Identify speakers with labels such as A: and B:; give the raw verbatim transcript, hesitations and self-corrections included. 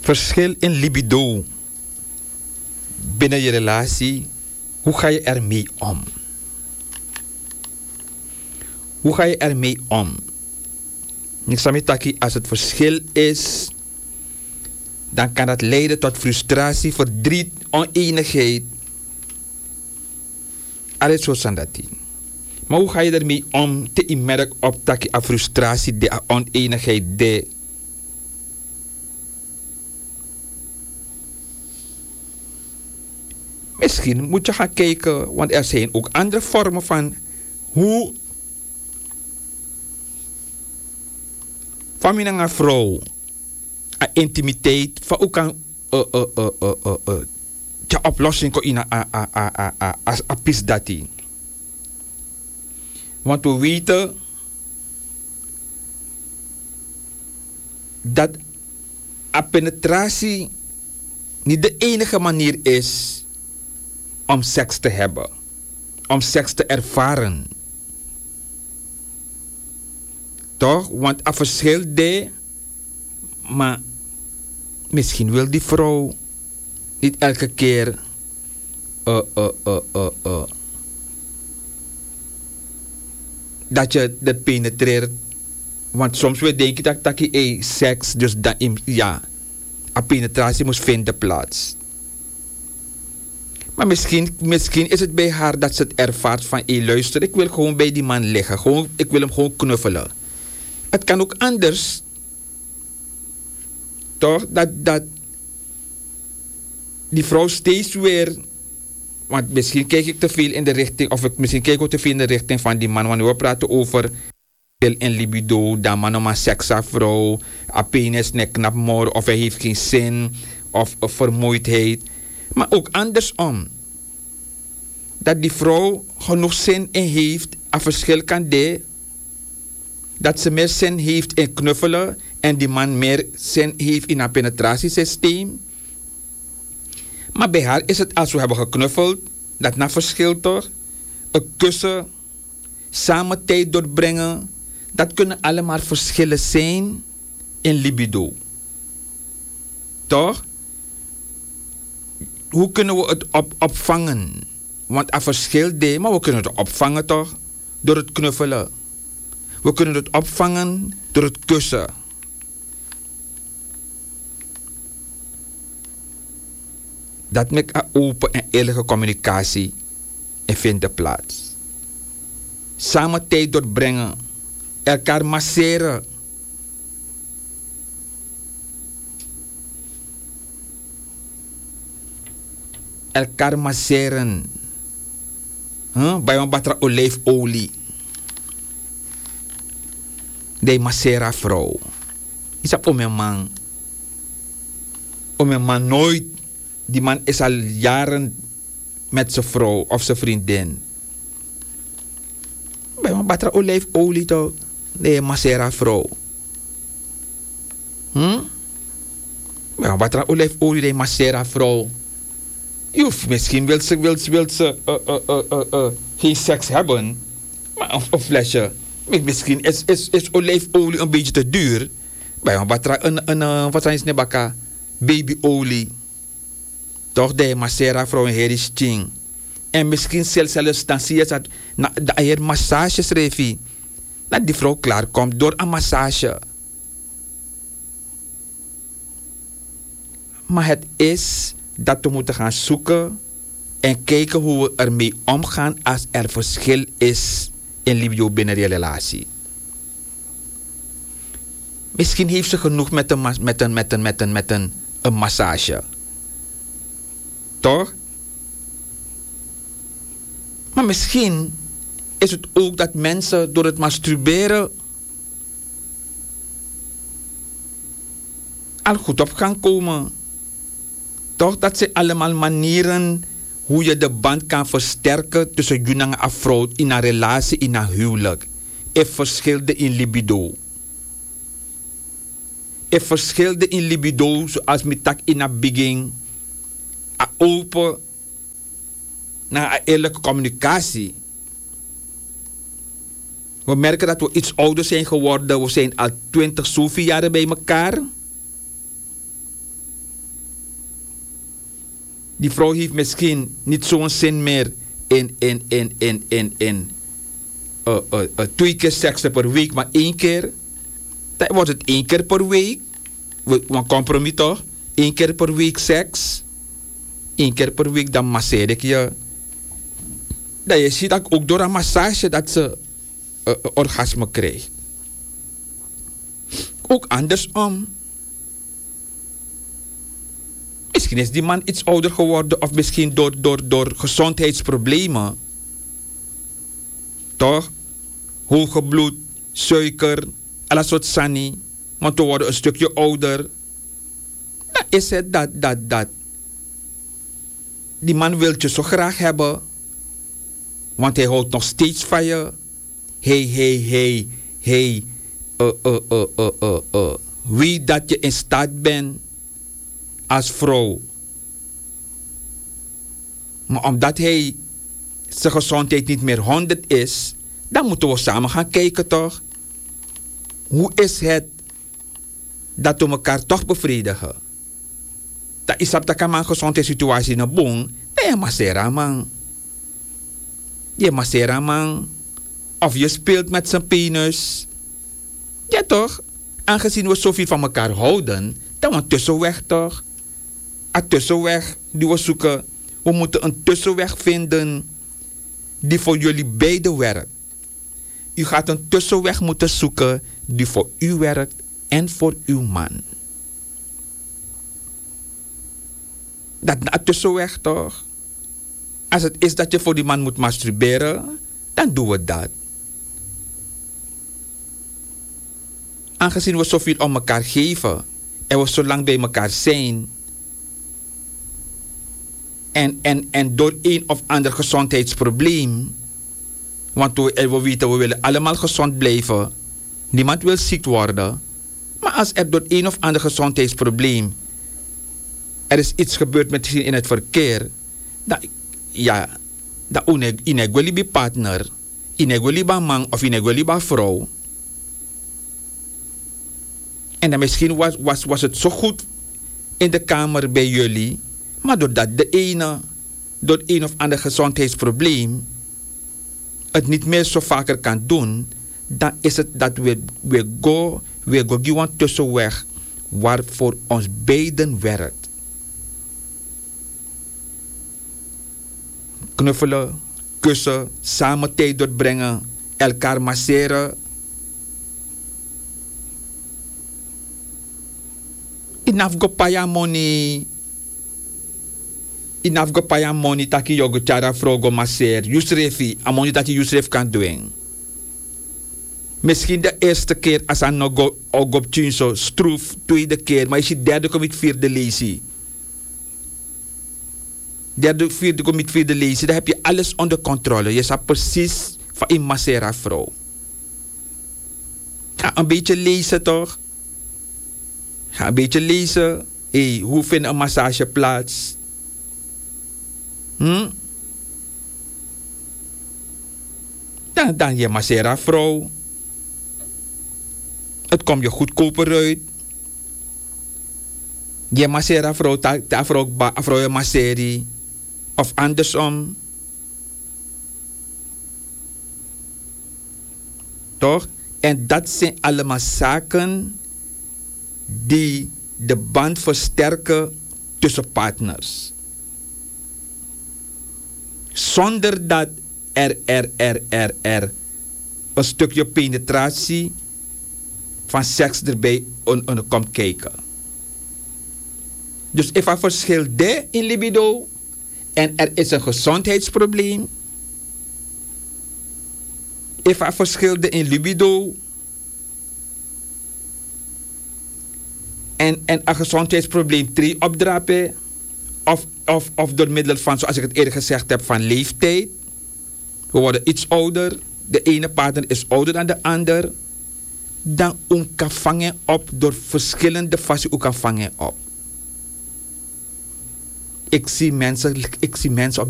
A: Verschil in libido binnen je relatie. Hoe ga je ermee om? Hoe ga je ermee om? Niks als het verschil is, dan kan dat leiden tot frustratie, verdriet, oneenigheid. Alles zo zijn dat. Maar hoe ga je ermee om te merken op dat je frustratie, de oneenigheid, de misschien moet je gaan kijken, want er zijn ook andere vormen van hoe van een vrouw, een intimiteit, van ook een uh, uh, uh, uh, uh, uh, ja, oplossing in een pis dat. Want we weten dat a penetratie niet de enige manier is om seks te hebben, om seks te ervaren. Toch? Want er verschil de, maar misschien wil die vrouw niet elke keer uh, uh, uh, uh, uh, dat je dat penetreert. Want soms we denken dat, dat je hey, seks, dus dat, ja, een penetratie moest vinden plaats. Maar misschien, misschien is het bij haar dat ze het ervaart van, hé, luister, ik wil gewoon bij die man liggen. Gewoon, ik wil hem gewoon knuffelen. Het kan ook anders. Toch? Dat, dat die vrouw steeds weer, want misschien kijk ik te veel in de richting, of ik, misschien kijk ik ook te veel in de richting van die man. Want we praten over en libido, dat man om een seksvrouw, een penis, nek knap more, of hij heeft geen zin, of, of vermoeidheid. Maar ook andersom. Dat die vrouw genoeg zin in heeft, een verschil kan de, dat ze meer zin heeft in knuffelen en die man meer zin heeft in een penetratiesysteem. Maar bij haar is het als we hebben geknuffeld, dat na verschil toch, een kussen, samen tijd doorbrengen, dat kunnen allemaal verschillen zijn in libido. Toch? Hoe kunnen we het op, opvangen? Want er verschil de, maar we kunnen het opvangen toch? Door het knuffelen. We kunnen het opvangen door het kussen. Dat maakt een open en eerlijke communicatie en vindt plaats. Samen tijd doorbrengen. Elkaar masseren. Elkaar masseren. Huh? Bij een batra olijfolie. De massera vrouw. Is dat om mijn man. Om mijn man nooit. Die man is al jaren met zijn vrouw of zijn vriendin. Bij een batra olijfolie toch. De massera vrouw. Hm? Bij een batra olijfolie de massera vrouw. Of misschien wil ze, wil ze, wil ze uh, uh, uh, uh, uh, geen seks hebben. Maar een, een flesje. Misschien is, is, is olijfolie een beetje te duur. Bij een batra, een, een, een, wat zijn het, babyolie. Toch de massera vrouw en heris ching. En misschien zelfs dan zie je dat na de massage schreef. Dat die vrouw klaar komt door een massage. Maar het is dat we moeten gaan zoeken en kijken hoe we ermee omgaan als er verschil is in libido binnen de relatie. Misschien heeft ze genoeg met een, met een, met een, met een, met een, een massage. Toch? Maar misschien is het ook dat mensen door het masturberen al goed op gaan komen. Toch, dat zijn allemaal manieren hoe je de band kan versterken tussen je en een vrouw in een relatie, in een huwelijk. Er verschilde in libido. Er verschilde in libido, zoals met tak in een begin. A open naar een eerlijke communicatie. We merken dat we iets ouder zijn geworden. We zijn al twintig, zoveel jaren bij elkaar. Die vrouw heeft misschien niet zo'n zin meer in, in, in, in, in, in uh, uh, uh, twee keer seks per week, maar één keer. Dan wordt het één keer per week. Een compromis toch? Eén keer per week seks. Eén keer per week, dan masseer ik je. Dat je ziet dat ook door een massage dat ze uh, orgasme krijgt. Ook andersom. Misschien is die man iets ouder geworden of misschien door, door, door gezondheidsproblemen. Toch? Hoge bloed, suiker, alle soort sani. Want we worden een stukje ouder. Dan is het dat, dat, dat. Die man wil je zo graag hebben. Want hij houdt nog steeds van je. Hey, hey, hey, hey. Uh, uh, uh, uh, uh, uh. Wie dat je in staat bent als vrouw. Maar omdat hij zijn gezondheid niet meer honderd is, dan moeten we samen gaan kijken toch. Hoe is het dat we elkaar toch bevredigen? Dat is op de kamer gezondheidssituatie in een boom. Je massera man. Je massera man. Of je speelt met zijn penis. Ja toch? Aangezien we zoveel van elkaar houden, dan een tussenweg toch? Een tussenweg die we zoeken. We moeten een tussenweg vinden die voor jullie beiden werkt. U gaat een tussenweg moeten zoeken die voor u werkt en voor uw man. Dat is een tussenweg toch? Als het is dat je voor die man moet masturberen, dan doen we dat. Aangezien we zoveel om elkaar geven en we zo lang bij elkaar zijn. En, en, en door een of ander gezondheidsprobleem. Want we, we weten, we willen allemaal gezond blijven. Niemand wil ziek worden. Maar als er door een of ander gezondheidsprobleem er is iets gebeurd met in het verkeer. Dan, ja, dan inegweli bij partner. Inegweli bij man of inegweli bij vrouw. En dan misschien was, was, was het zo goed in de kamer bij jullie. Maar doordat de ene, door een of ander gezondheidsprobleem, het niet meer zo vaker kan doen, dan is het dat we, we go, we go gewoon tussenweg waar voor ons beiden werkt. Knuffelen, kussen, samen tijd doorbrengen, elkaar masseren. Inaf go paya money. Inaf go paya money taki yogo chara frogo maser. Yusrefi, amoni dat je Yusref kan doen. Misschien de eerste keer als aan nog go op zo stroef, tweede keer, maar is je derde kom het vierde lezen. Derde, vierde kom het vierde lezen, dan heb je alles onder controle. Je staat precies van een masera vrouw. Ga een beetje lezen toch? Ga een beetje lezen. Hey, hoe vindt een massage plaats? Hm? Dan, dan je massera vrouw. Het komt je goedkoper uit. Je massera vrouw, ta vrouw, vrouw je masseri. Of andersom. Toch? En dat zijn allemaal zaken die de band versterken tussen partners. Zonder dat er, er, er, er, er een stukje penetratie van seks erbij on, on, komt kijken. Dus als er verschil is in libido en er is een gezondheidsprobleem, als er verschil is in libido en, en een gezondheidsprobleem drie opdrapen, of, of, of door middel van, zoals ik het eerder gezegd heb, van leeftijd. We worden iets ouder. De ene partner is ouder dan de ander. Dan kan vangen op door verschillende fasen kan vangen op. Ik zie mensen, ik zie mensen op